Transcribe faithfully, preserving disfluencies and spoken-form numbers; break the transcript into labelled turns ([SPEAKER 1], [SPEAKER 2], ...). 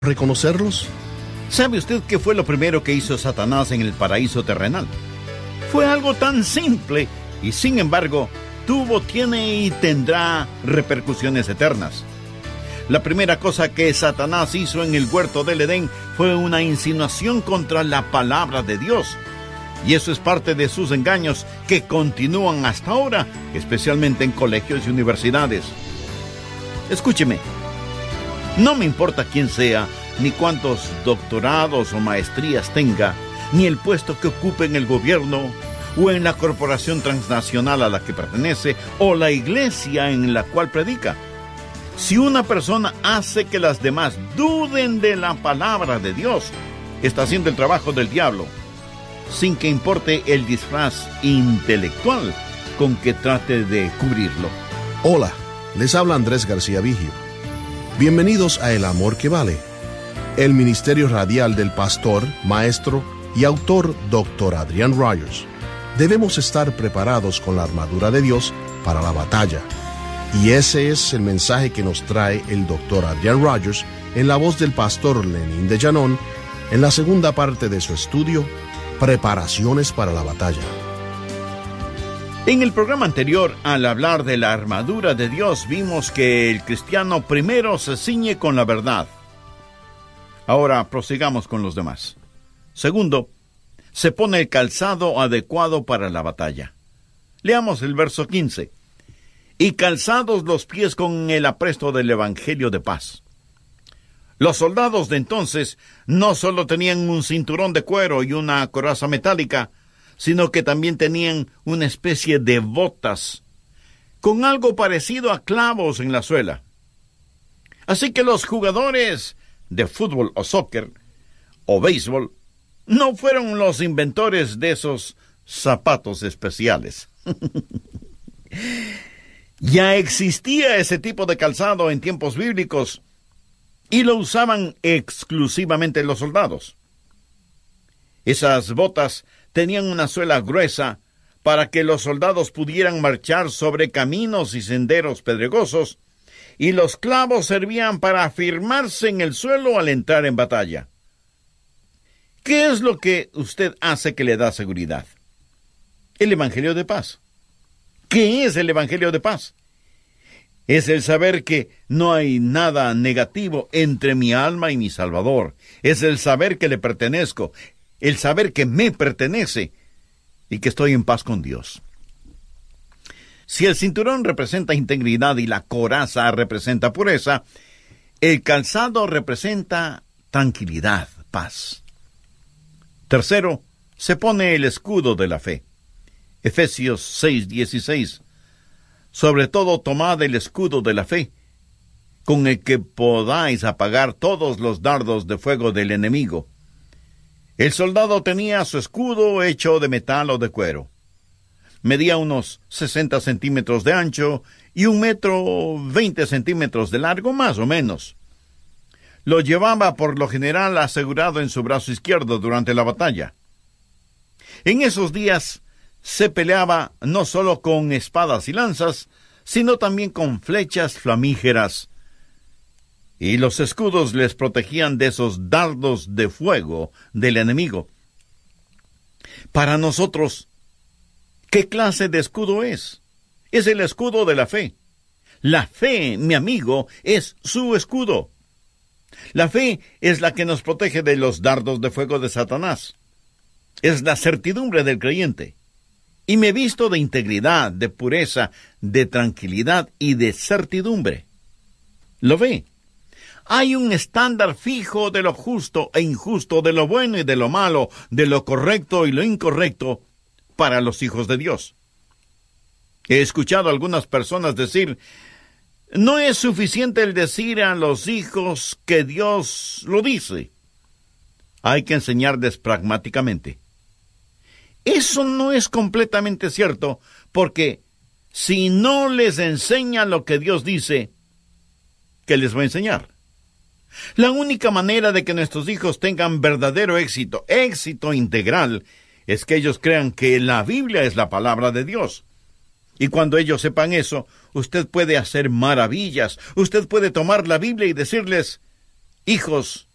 [SPEAKER 1] ¿Reconocerlos?
[SPEAKER 2] ¿Sabe usted qué fue lo primero que hizo Satanás en el paraíso terrenal? Fue algo tan simple y, sin embargo, tuvo, tiene y tendrá repercusiones eternas. La primera cosa que Satanás hizo en el huerto del Edén fue una insinuación contra la palabra de Dios. Y eso es parte de sus engaños que continúan hasta ahora, especialmente en colegios y universidades. Escúcheme, no me importa quién sea, ni cuántos doctorados o maestrías tenga, ni el puesto que ocupe en el gobierno o en la corporación transnacional a la que pertenece o la iglesia en la cual predica. Si una persona hace que las demás duden de la palabra de Dios, está haciendo el trabajo del diablo, sin que importe el disfraz intelectual con que trate de cubrirlo.
[SPEAKER 1] Hola, les habla Andrés García Vigio. Bienvenidos a El Amor que Vale, el ministerio radial del pastor, maestro y autor doctor Adrian Rogers. Debemos estar preparados con la armadura de Dios para la batalla. Y ese es el mensaje que nos trae el doctor Adrian Rogers en la voz del pastor Lenín de Llanón en la segunda parte de su estudio, Preparaciones para la batalla.
[SPEAKER 2] En el programa anterior, al hablar de la armadura de Dios, vimos que el cristiano primero se ciñe con la verdad. Ahora prosigamos con los demás. Segundo, se pone el calzado adecuado para la batalla. Leamos el verso quince. Y calzados los pies con el apresto del evangelio de paz. Los soldados de entonces no solo tenían un cinturón de cuero y una coraza metálica, sino que también tenían una especie de botas, con algo parecido a clavos en la suela. Así que los jugadores de fútbol o soccer o béisbol no fueron los inventores de esos zapatos especiales. Ya existía ese tipo de calzado en tiempos bíblicos y lo usaban exclusivamente los soldados. Esas botas tenían una suela gruesa para que los soldados pudieran marchar sobre caminos y senderos pedregosos, y los clavos servían para afirmarse en el suelo al entrar en batalla. ¿Qué es lo que usted hace que le da seguridad? El Evangelio de paz. ¿Qué es el Evangelio de paz? Es el saber que no hay nada negativo entre mi alma y mi Salvador. Es el saber que le pertenezco, el saber que me pertenece y que estoy en paz con Dios. Si el cinturón representa integridad y la coraza representa pureza, el calzado representa tranquilidad, paz. Tercero, se pone el escudo de la fe. Efesios seis dieciséis. Sobre todo tomad el escudo de la fe, con el que podáis apagar todos los dardos de fuego del enemigo. El soldado tenía su escudo hecho de metal o de cuero. Medía unos sesenta centímetros de ancho y un metro veinte centímetros de largo, más o menos. Lo llevaba por lo general asegurado en su brazo izquierdo durante la batalla. En esos días se peleaba no solo con espadas y lanzas, sino también con flechas flamígeras. Y los escudos les protegían de esos dardos de fuego del enemigo. Para nosotros, ¿qué clase de escudo es? Es el escudo de la fe. La fe, mi amigo, es su escudo. La fe es la que nos protege de los dardos de fuego de Satanás. Es la certidumbre del creyente. Y me visto de integridad, de pureza, de tranquilidad y de certidumbre. ¿Lo ve? Hay un estándar fijo de lo justo e injusto, de lo bueno y de lo malo, de lo correcto y lo incorrecto para los hijos de Dios. He escuchado a algunas personas decir, no es suficiente el decir a los hijos que Dios lo dice. Hay que enseñarles pragmáticamente. Eso no es completamente cierto, porque si no les enseña lo que Dios dice, ¿qué les va a enseñar? La única manera de que nuestros hijos tengan verdadero éxito, éxito integral, es que ellos crean que la Biblia es la palabra de Dios. Y cuando ellos sepan eso, usted puede hacer maravillas. Usted puede tomar la Biblia y decirles, hijos,